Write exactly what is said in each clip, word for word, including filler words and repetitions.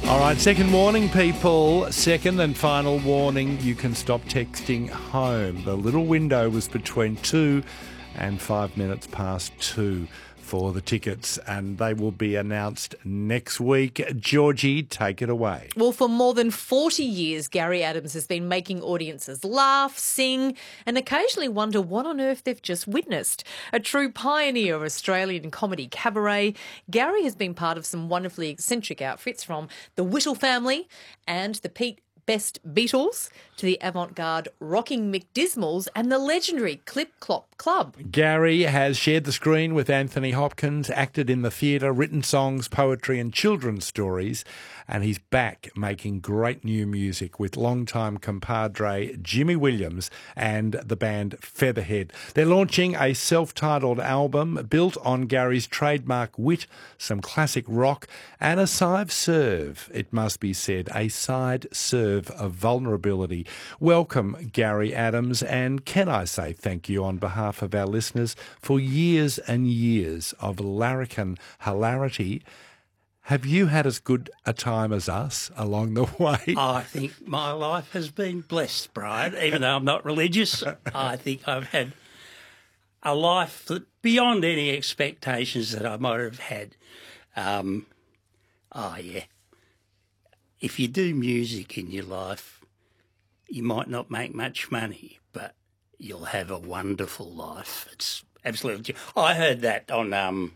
All right, second warning, people. Second and final warning, you can stop texting home. The little window was between two and five minutes past two for the tickets, and they will be announced next week. Georgie, take it away. Well, for more than forty years, Gary Adams has been making audiences laugh, sing, and occasionally wonder what on earth they've just witnessed. A true pioneer of Australian comedy cabaret, Gary has been part of some wonderfully eccentric outfits, from the Whittle family and the Pete Best Beatles to the avant-garde Rocking McDismals and the legendary Clip Clop Club. Gary has shared the screen with Anthony Hopkins, acted in the theatre, written songs, poetry and children's stories, and he's back making great new music with longtime compadre Jimmy Williams and the band Featherhead. They're launching a self-titled album built on Gary's trademark wit, some classic rock and a side serve, it must be said, a side serve of vulnerability. Welcome, Gary Adams, and can I say thank you on behalf of our listeners for years and years of larrikin hilarity. Have you had as good a time as us along the way? I think my life has been blessed, Brian. Even though I'm not religious, I think I've had a life that beyond any expectations that I might have had. Um, oh, yeah. If you do music in your life, you might not make much money, but you'll have a wonderful life. It's absolutely... I heard that on... Um,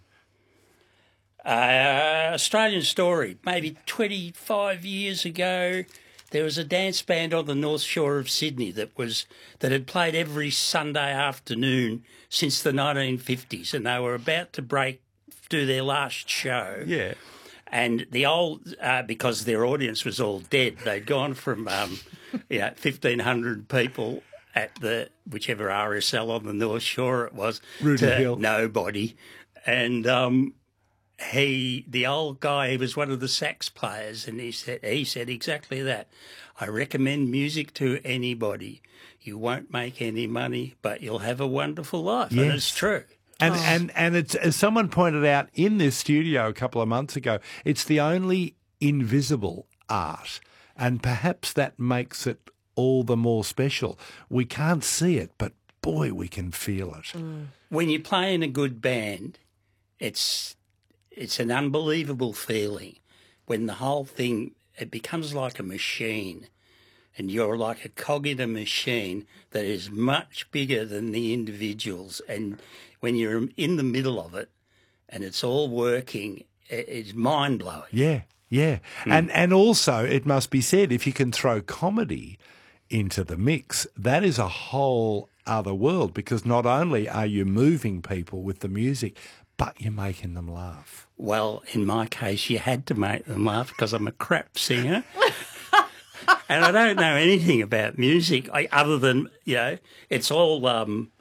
Uh, Australian Story, maybe twenty-five years ago. There was a dance band on the North Shore of Sydney that was that had played every Sunday afternoon since the nineteen fifties, and they were about to break, do their last show. Yeah. And the old, uh, because their audience was all dead, they'd gone from, um, you know, fifteen hundred people at the, whichever R S L on the North Shore it was, Rudy to Hill. nobody. And, um, He, the old guy, he was one of the sax players, and he said he said exactly that. I recommend music to anybody. You won't make any money, but you'll have a wonderful life, Yes. and it's true. And Oh. and and it's, as someone pointed out in this studio a couple of months ago, it's the only invisible art, and perhaps that makes it all the more special. We can't see it, but boy, we can feel it. Mm. When you play in a good band, it's it's an unbelievable feeling when the whole thing, it becomes like a machine, and you're like a cog in a machine that is much bigger than the individuals. And when you're in the middle of it and it's all working, it's mind-blowing. Yeah, yeah. And and also, it must be said, if you can throw comedy into the mix, that is a whole other world, because not only are you moving people with the music, but you're making them laugh. Well, in my case, you had to make them laugh because I'm a crap singer. And I don't know anything about music I, other than, you know, it's all um,